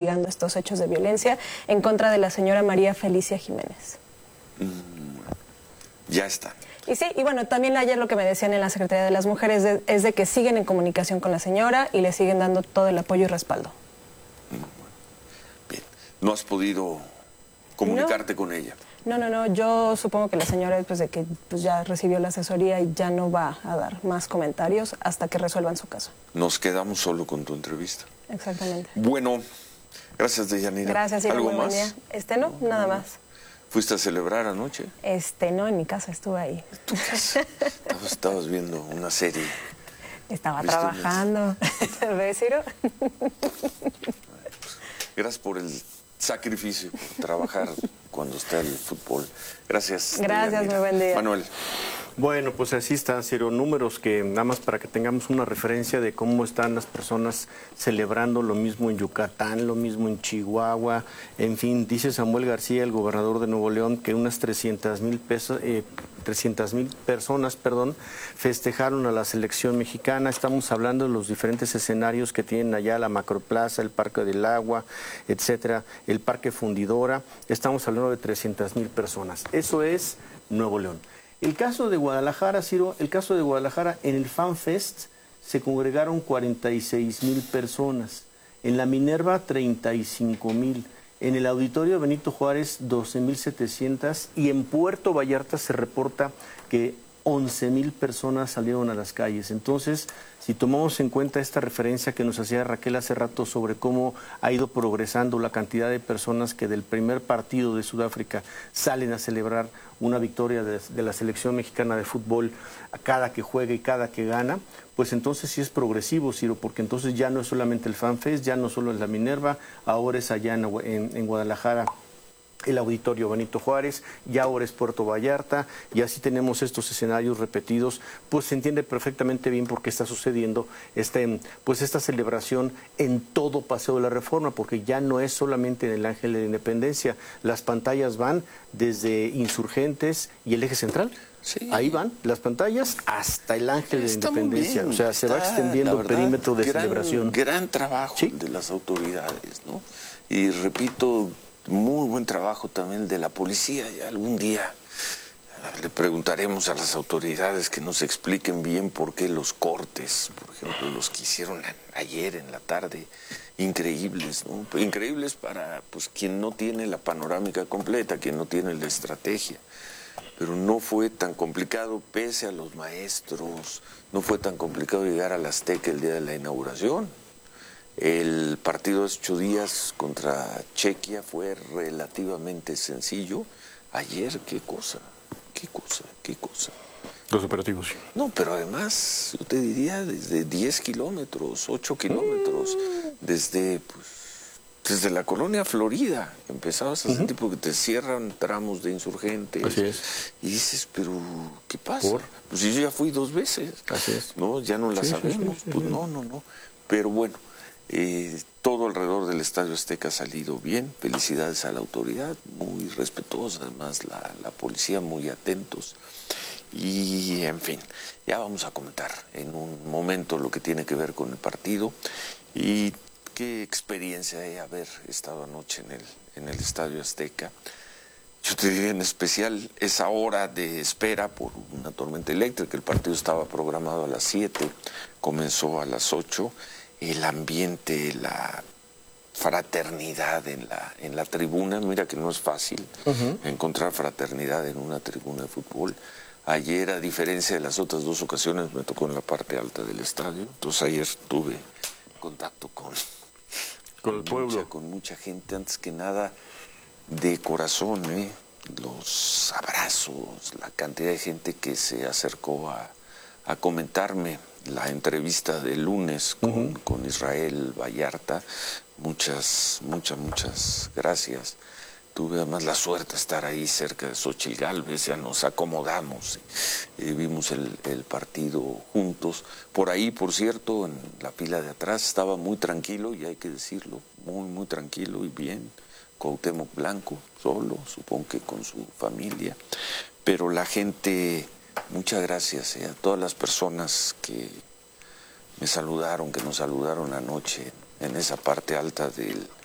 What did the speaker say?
investigando estos hechos de violencia en contra de la señora María Felicia Jiménez. Ya está. Y sí, y bueno, también ayer lo que me decían en la Secretaría de las Mujeres es de que siguen en comunicación con la señora y le siguen dando todo el apoyo y respaldo. Bien. ¿No has podido comunicarte con ella? No, yo supongo que la señora pues, de que pues, ya recibió la asesoría y ya no va a dar más comentarios hasta que resuelvan su caso. Nos quedamos solo con tu entrevista. Exactamente. Bueno, gracias, Deyanira. Gracias, Ciro. ¿Algo Muy buen más? día. No, nada más. ¿Fuiste a celebrar anoche? No, en mi casa estuve ahí. ¿En tu casa? Estabas viendo una serie. Estaba trabajando. ¿Ves, Ciro? Gracias por el sacrificio, por trabajar cuando está el fútbol. Gracias. Gracias, muy buen día. Manuel. Bueno, pues así están, Ciro, números que nada más para que tengamos una referencia de cómo están las personas celebrando lo mismo en Yucatán, lo mismo en Chihuahua, en fin, dice Samuel García, el gobernador de Nuevo León, que unas 300,000 personas festejaron a la selección mexicana. Estamos hablando de los diferentes escenarios que tienen allá, la Macroplaza, el Parque del Agua, etcétera, el Parque Fundidora. Estamos hablando de 300,000 personas. Eso es Nuevo León. El caso de Guadalajara, Ciro, en el Fan Fest se congregaron 46,000 personas, en la Minerva 35,000, en el Auditorio Benito Juárez 12,700 y en Puerto Vallarta se reporta que 11,000 personas salieron a las calles. Entonces, si tomamos en cuenta esta referencia que nos hacía Raquel hace rato sobre cómo ha ido progresando la cantidad de personas que del primer partido de Sudáfrica salen a celebrar una victoria de la selección mexicana de fútbol a cada que juega y cada que gana, pues entonces sí es progresivo, Ciro, porque entonces ya no es solamente el Fan Fest, ya no solo es la Minerva, ahora es allá en Guadalajara el Auditorio Benito Juárez, ya ahora es Puerto Vallarta, y así tenemos estos escenarios repetidos, pues se entiende perfectamente bien por qué está sucediendo esta celebración en todo Paseo de la Reforma, porque ya no es solamente en el Ángel de la Independencia, las pantallas van desde Insurgentes y el Eje Central. Sí. Ahí van las pantallas hasta el Ángel de la Independencia, o sea, se va extendiendo el perímetro de celebración. Gran trabajo, ¿sí?, de las autoridades, ¿no? Y repito, muy buen trabajo también de la policía. Ya algún día le preguntaremos a las autoridades que nos expliquen bien por qué los cortes, por ejemplo, los que hicieron ayer en la tarde, increíbles, ¿no? Increíbles para pues quien no tiene la panorámica completa, quien no tiene la estrategia. Pero no fue tan complicado, pese a los maestros, no fue tan complicado llegar al Azteca el día de la inauguración. El partido de 8 días contra Chequia fue relativamente sencillo. Ayer, qué cosa. Los operativos. No, pero además, yo te diría, desde 10 kilómetros, 8 kilómetros, desde la colonia Florida, empezabas a sentir porque te cierran tramos de Insurgentes. Así es. Y dices, pero, ¿qué pasa? Pues yo ya fui 2 veces. Así es. No, ya no la sabemos. Pues no. Pero bueno. Todo alrededor del Estadio Azteca ha salido bien. Felicidades a la autoridad, muy respetuosa, además la policía muy atentos. Y en fin, ya vamos a comentar en un momento lo que tiene que ver con el partido y qué experiencia es haber estado anoche en el Estadio Azteca. Yo te diría en especial esa hora de espera por una tormenta eléctrica. El partido estaba programado a las 7, comenzó a las 8. El ambiente, la fraternidad en la tribuna, mira que no es fácil encontrar fraternidad en una tribuna de fútbol. Ayer, a diferencia de las otras 2 ocasiones, me tocó en la parte alta del estadio, entonces ayer tuve contacto con el pueblo, con mucha gente, antes que nada de corazón, los abrazos, la cantidad de gente que se acercó a comentarme la entrevista del lunes con Israel Vallarta. Muchas gracias. Tuve además la suerte de estar ahí cerca de Xóchitl Gálvez, ya nos acomodamos, vimos el partido juntos. Por ahí, por cierto, en la fila de atrás estaba muy tranquilo, y hay que decirlo, muy tranquilo y bien, Cuauhtémoc Blanco, solo, supongo que con su familia. Pero la gente... Muchas gracias a todas las personas que me saludaron, que nos saludaron anoche en esa parte alta del